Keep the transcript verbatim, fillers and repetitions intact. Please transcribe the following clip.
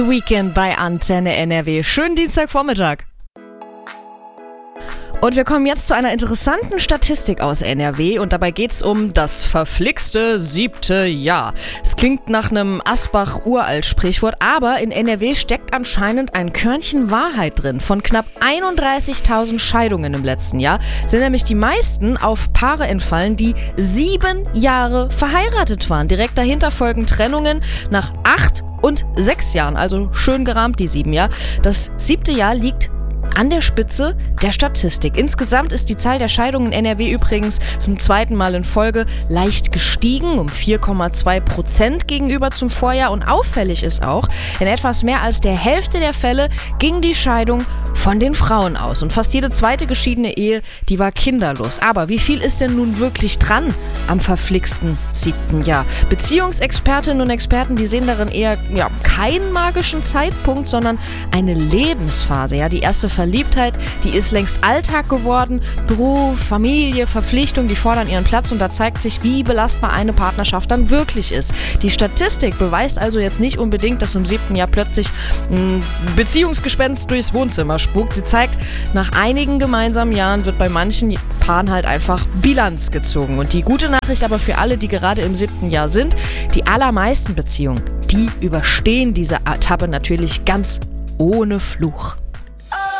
Weekend bei Antenne N R W. Schönen Dienstagvormittag. Und wir kommen jetzt zu einer interessanten Statistik aus N R W und dabei geht's um das verflixte siebte Jahr. Es klingt nach einem Asbach-Uralt-Sprichwort, aber in N R W steckt anscheinend ein Körnchen Wahrheit drin. Von knapp einunddreißigtausend Scheidungen im letzten Jahr sind nämlich die meisten auf Paare entfallen, die sieben Jahre verheiratet waren. Direkt dahinter folgen Trennungen nach acht und sechs Jahren, also schön gerahmt die sieben Jahre. Das siebte Jahr liegt an der Spitze der Statistik. Insgesamt ist die Zahl der Scheidungen in N R W übrigens zum zweiten Mal in Folge leicht gestiegen, um vier Komma zwei Prozent gegenüber zum Vorjahr. Und auffällig ist auch, in etwas mehr als der Hälfte der Fälle ging die Scheidung von den Frauen aus. Und fast jede zweite geschiedene Ehe, die war kinderlos. Aber wie viel ist denn nun wirklich dran am verflixten siebten Jahr? Beziehungsexpertinnen und Experten, die sehen darin eher ja, keinen magischen Zeitpunkt, sondern eine Lebensphase. Ja, die erste Verliebtheit, die ist längst Alltag geworden. Beruf, Familie, Verpflichtung, die fordern ihren Platz und da zeigt sich, wie belastbar eine Partnerschaft dann wirklich ist. Die Statistik beweist also jetzt nicht unbedingt, dass im siebten Jahr plötzlich ein Beziehungsgespenst durchs Wohnzimmer spukt. Sie zeigt, nach einigen gemeinsamen Jahren wird bei manchen Paaren halt einfach Bilanz gezogen. Und die gute Nachricht aber für alle, die gerade im siebten Jahr sind, die allermeisten Beziehungen, die überstehen diese Etappe natürlich ganz ohne Fluch.